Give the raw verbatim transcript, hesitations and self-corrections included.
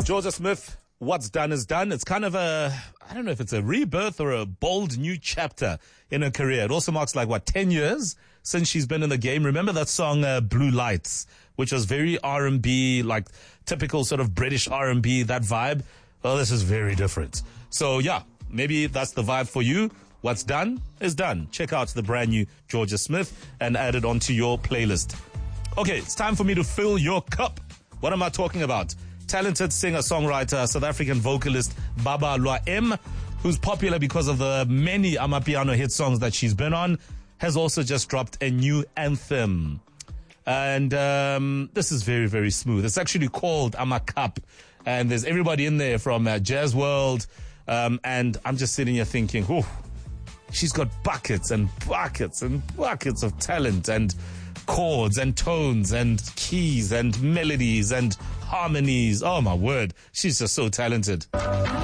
Georgia Smith, what's done is done. It's kind of a, I don't know if it's a rebirth or a bold new chapter in her career. It also marks like, what, ten years since she's been in the game. Remember that song, uh, Blue Lights, which was very R and B, like typical sort of British R and B, that vibe? Well, this is very different. So yeah, maybe that's the vibe for you. What's done is done. Check out the brand new Georgia Smith and add it onto your playlist. Okay, it's time for me to fill your cup. What am I talking about? Talented singer-songwriter, South African vocalist Baba Lwa M, who's popular because of the many Amapiano hit songs that she's been on, has also just dropped a new anthem. And um, this is very, very smooth. It's actually called Amakap. And there's everybody in there from uh, Jazz World. Um, and I'm just sitting here thinking, whew, she's got buckets and buckets and buckets of talent and chords and tones and keys and melodies and harmonies. Oh, my word. She's just so talented.